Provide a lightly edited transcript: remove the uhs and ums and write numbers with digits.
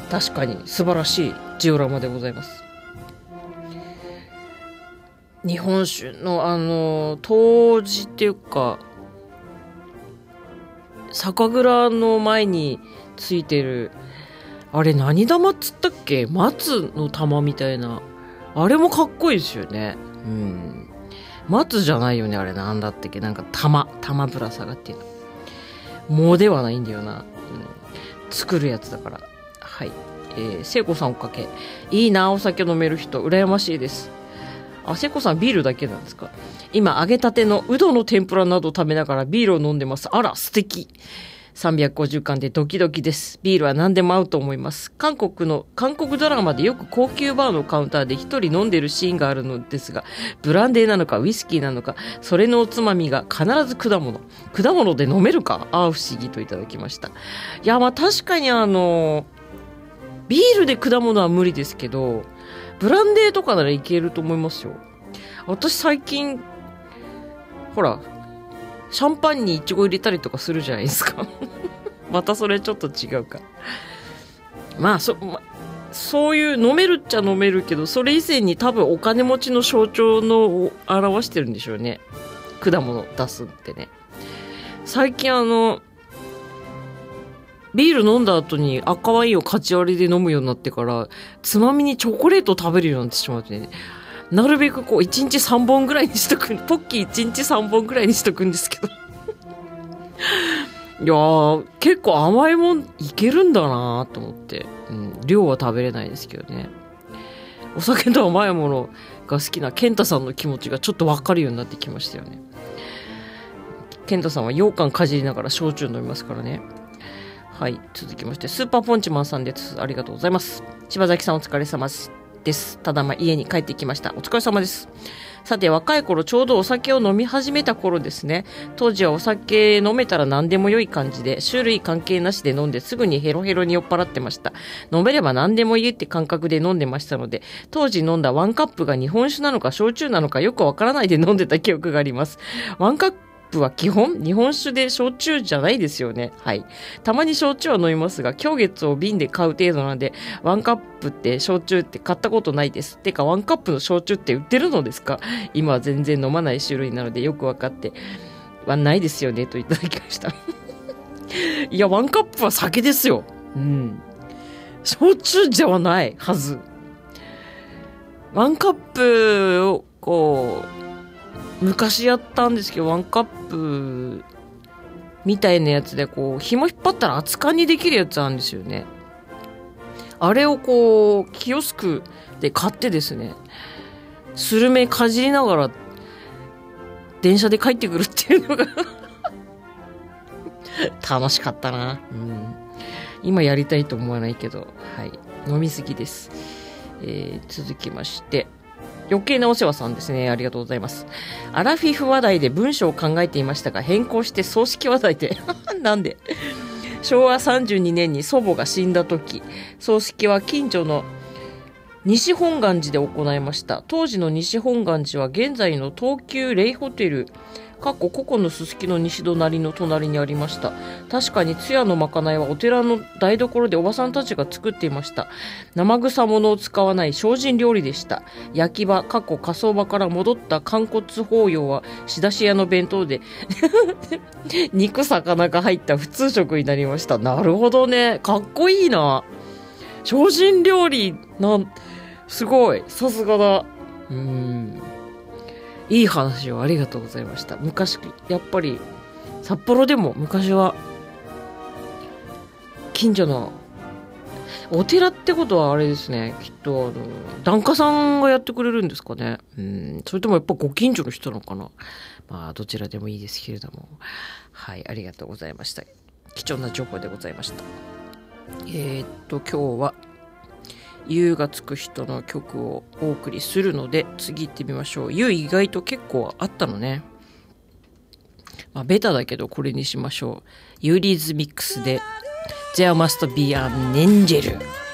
確かに素晴らしいジオラマでございます。日本酒の杜氏っていうか、酒蔵の前についてる、あれ何玉っつったっけ？松の玉みたいな。あれもかっこいいですよね。うん。松じゃないよね、あれなんだったっけ？なんか玉ぶら下がってるの。藻ではないんだよな。うん。作るやつだから。はい。聖子さんおかけ。いいな、お酒飲める人。羨ましいです。あ、聖子さんビールだけなんですか？今、揚げたてのうどの天ぷらなど食べながらビールを飲んでます。あら、素敵。350巻でドキドキです。ビールは何でも合うと思います。韓国ドラマでよく高級バーのカウンターで一人飲んでるシーンがあるのですが、ブランデーなのかウイスキーなのか、それのおつまみが必ず果物。果物で飲めるか？ああ、不思議といただきました。いや、まあ確かにビールで果物は無理ですけど、ブランデーとかならいけると思いますよ。私最近、ほら、シャンパンにイチゴ入れたりとかするじゃないですか。またそれちょっと違うか。まあそういう飲めるっちゃ飲めるけど、それ以前に多分お金持ちの象徴のを表してるんでしょうね。果物出すってね。最近ビール飲んだ後に赤ワインをカチ割りで飲むようになってから、つまみにチョコレートを食べるようになってしまってね。なるべくこう1日3本ぐらいにしとく、ポッキー1日3本ぐらいにしとくんですけど。いやー、結構甘いもんいけるんだなと思って、うん、量は食べれないですけどね。お酒と甘いものが好きな健太さんの気持ちがちょっとわかるようになってきましたよね。健太さんは羊羹かじりながら焼酎飲みますからね。はい、続きましてスーパーポンチマンさんです。ありがとうございます。柴崎さんお疲れ様です。ただま家に帰ってきました。お疲れ様です。さて、若い頃ちょうどお酒を飲み始めた頃ですね。当時はお酒飲めたら何でも良い感じで、種類関係なしで飲んですぐにヘロヘロに酔っ払ってました。飲めれば何でもいいって感覚で飲んでましたので、当時飲んだワンカップが日本酒なのか焼酎なのかよくわからないで飲んでた記憶があります。ワンカップは基本日本酒で焼酎じゃないですよね。はい。たまに焼酎は飲みますが、狂月を瓶で買う程度なんで、ワンカップって焼酎って買ったことないです。てか、ワンカップの焼酎って売ってるのですか？今は全然飲まない種類なのでよくわかってはないですよねといただきました。いや、ワンカップは酒ですよ。うん。焼酎ではないはず。ワンカップをこう、昔やったんですけど、ワンカップみたいなやつでこう紐引っ張ったら熱燗にできるやつなんですよね。あれをこうキオスクで買ってですね、スルメかじりながら電車で帰ってくるっていうのが楽しかったな。うん、今やりたいと思わないけど、はい、飲みすぎです。続きまして余計なお世話さんですね。ありがとうございます。アラフィフ話題で文章を考えていましたが、変更して葬式話題で。なんで？昭和32年に祖母が死んだ時、葬式は近所の西本願寺で行いました。当時の西本願寺は現在の東急レイホテル、古今のすすきの西隣の隣にありました。確かに通夜のまかないはお寺の台所でおばさんたちが作っていました。生臭物を使わない精進料理でした。焼き場、火葬場から戻った肝骨法要は仕出し屋の弁当で肉魚が入った普通食になりました。なるほどね。かっこいいな。精進料理すごい。さすがだ。いい話をありがとうございました。昔、やっぱり、札幌でも昔は、近所の、お寺ってことはあれですね。きっと、檀家さんがやってくれるんですかね。それともやっぱご近所の人なのかな。まあ、どちらでもいいですけれども。はい、ありがとうございました。貴重な情報でございました。今日は、ゆがつく人の曲をお送りするので、次行ってみましょう。ゆ意外と結構あったのね。まあ、ベタだけどこれにしましょう。ユーリーズミックスで There Must Be an Angel。